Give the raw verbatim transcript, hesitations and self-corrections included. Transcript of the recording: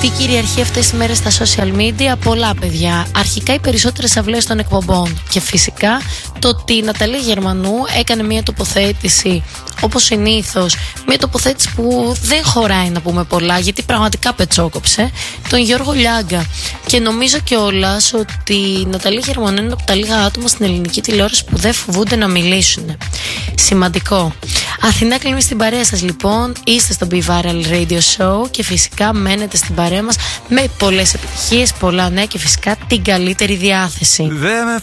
Τι κυριαρχεί αυτές τις μέρες στα social media? Πολλά, παιδιά. Αρχικά οι περισσότερες αυλές των εκπομπών. Και φυσικά το ότι η Ναταλία Γερμανού έκανε μια τοποθέτηση, όπως συνήθως, μια τοποθέτηση που δεν χωράει να πούμε πολλά, γιατί πραγματικά πετσόκοψε, τον Γιώργο Λιάγκα. Και νομίζω κιόλας ότι η Ναταλία Γερμανού είναι από τα λίγα άτομα στην ελληνική τηλεόραση που δεν φοβούνται να μιλήσουν. Σημαντικό. Αθηνά κλείνει στην παρέα σας λοιπόν. Είστε στο Be Viral Radio Show και φυσικά μένετε στην παρέα μας με πολλές επιτυχίες, πολλά νέα και φυσικά την καλύτερη διάθεση. Δεν με